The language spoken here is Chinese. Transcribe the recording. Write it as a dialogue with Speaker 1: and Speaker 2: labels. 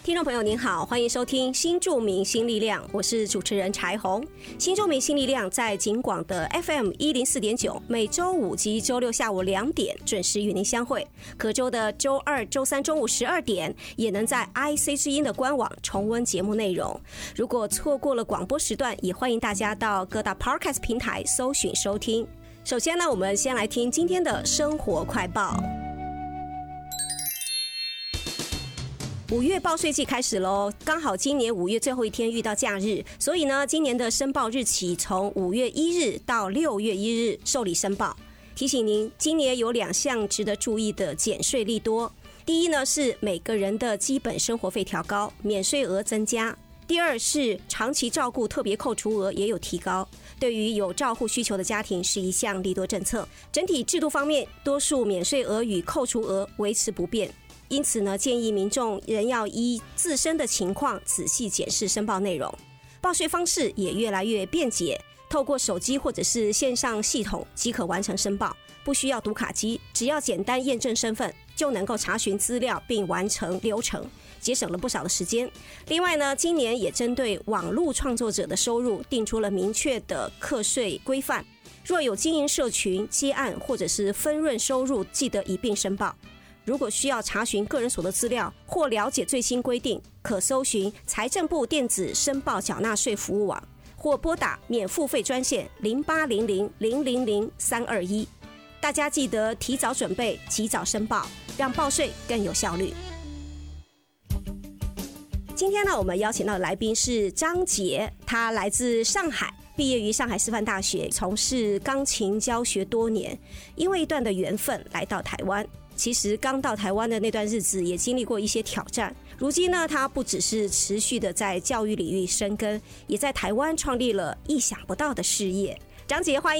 Speaker 1: 听众朋友您好，欢迎收听新住民新力量，我是主持人柴红。新住民新力量在警广的 FM104.9， 每周五及周六下午2点准时与您相会，隔周的周二、周三中午12点也能在 IC 之音的官网重温节目内容。如果错过了广播时段，也欢迎大家到各大 Podcast 平台搜寻收听。首先呢，我们先来听今天的生活快报。5月报税季开始咯，刚好今年5月最后一天遇到假日，所以呢，今年的申报日期从5月1日到6月1日受理申报。提醒您，今年有2项值得注意的减税利多。第一呢，是每个人的基本生活费调高，免税额增加。第二是长期照顾特别扣除额也有提高，对于有照护需求的家庭是一项利多政策。整体制度方面，多数免税额与扣除额维持不变。因此呢，建议民众仍要依自身的情况仔细检视申报内容。报税方式也越来越便捷，透过手机或者是线上系统即可完成申报，不需要读卡机，只要简单验证身份就能够查询资料并完成流程，节省了不少的时间。另外呢，今年也针对网络创作者的收入定出了明确的课税规范，若有经营社群、接案或者是分润收入，记得一并申报。如果需要查询个人所得资料或了解最新规定，可搜寻财政部电子申报缴纳税服务网，或拨打免付费专线0800000321。大家记得提早准备，及早申报，让报税更有效率。今天呢，我们邀请到的来宾是张杰，他来自上海，毕业于上海师范大学，从事钢琴教学多年，因为一段的缘分来到台湾。其实刚到台湾的那段日子也经历过一些挑战，如今呢，他不只是持续的在教育领域深耕，也在台湾创立了意想不到的事业。张杰，欢迎。